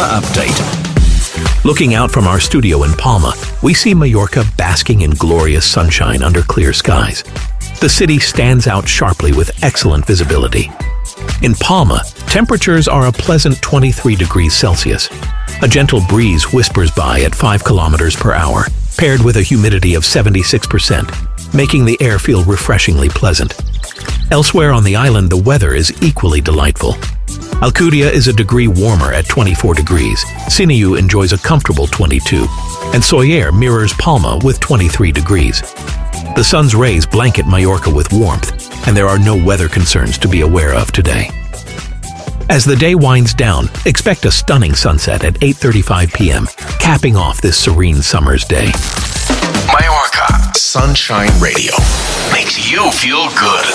update. Looking out from our studio in Palma, we see Mallorca basking in glorious sunshine under clear skies. The city stands out sharply with excellent visibility. In Palma, temperatures are a pleasant 23 degrees Celsius. A gentle breeze whispers by at 5 kilometers per hour, paired with a humidity of 76%, making the air feel refreshingly pleasant. Elsewhere on the island, the weather is equally delightful. Alcudia is a degree warmer at 24 degrees, Siniu enjoys a comfortable 22, and Soller mirrors Palma with 23 degrees. The sun's rays blanket Mallorca with warmth, and there are no weather concerns to be aware of today. As the day winds down, expect a stunning sunset at 8:35 p.m., capping off this serene summer's day. Mallorca Sunshine Radio makes you feel good.